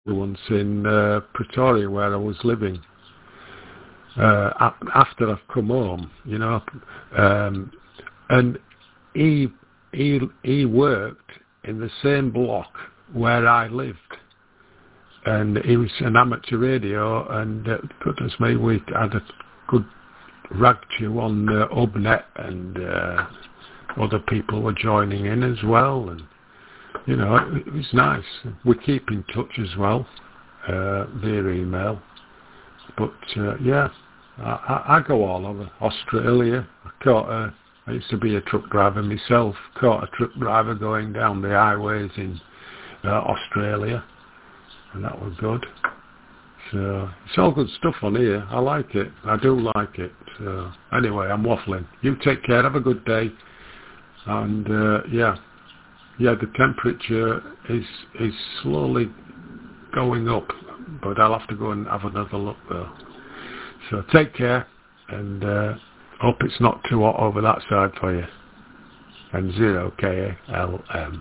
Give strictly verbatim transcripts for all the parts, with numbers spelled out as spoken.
once in uh, Pretoria where I was living. Uh, after I've come home, you know, um, and he he he worked in the same block where I lived, and he was an amateur radio, and uh, goodness me, we had a good rag chew on uh, Hubnet, and uh, other people were joining in as well, and you know, it, it was nice. We keep in touch as well uh, via email, but uh, yeah. I, I go all over Australia. I caught a, I used to be a truck driver myself. Caught a truck driver going down the highways in uh, Australia, and that was good. So it's all good stuff on here. I like it. I do like it. So anyway, I'm waffling. You take care. Have a good day. And uh, yeah, yeah. The temperature is is slowly going up, but I'll have to go and have another look though. So take care, and uh, hope it's not too hot over that side for you. And zero K L M.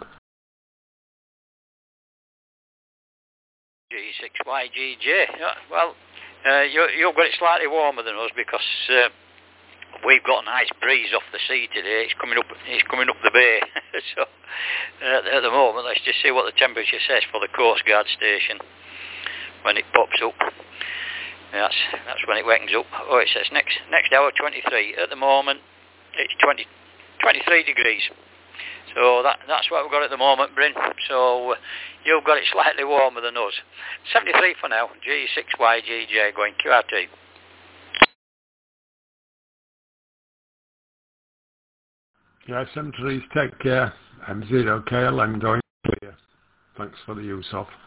G six Y G J. Well, uh, you, you've got it slightly warmer than us because uh, we've got a nice breeze off the sea today. It's coming up. It's coming up the bay. So uh, at the moment, let's just see what the temperature says for the Coast Guard station when it pops up. That's that's when it wakens up. Oh, it says next next hour twenty-three. At the moment, it's twenty, twenty-three degrees. So that that's what we've got at the moment, Bryn. So uh, you've got it slightly warmer than us. seventy-three for now. G six Y G J going Q R T. Yeah, seventy-three. Take care. I'm zero K L M going clear. Thanks for the use of.